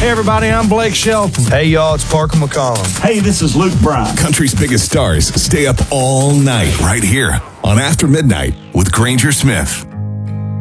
Hey, everybody, I'm Blake Shelton. Hey, y'all, it's Parker McCollum. Hey, this is Luke Bryan. Country's biggest stars stay up all night right here on After Midnight with Granger Smith.